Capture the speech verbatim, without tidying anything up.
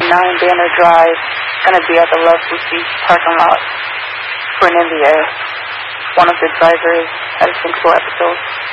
nine Banner Drive. Gonna be at the Love Boutique parking lot for an N D A. One of the drivers had a single episode.